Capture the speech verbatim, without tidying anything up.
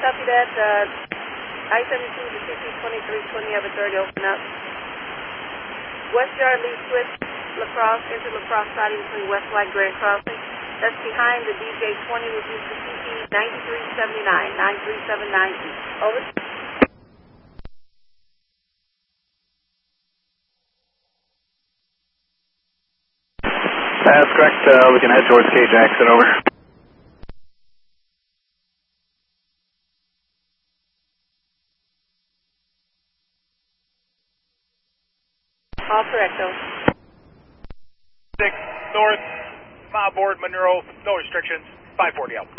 Copy that. Uh, I seventeen to C P twenty-three twenty, have a thirty, open up. West Yard, Lee Swift, Lacrosse, enter Lacrosse siding between West White Grand Crossing. That's behind the D J twenty, which is the C P ninety-three seventy-nine, nine three seven nine. Over. That's correct. Uh, we can head towards K Jackson, over. All correct, though. six North, mile board, Monroe, no restrictions, five forty out.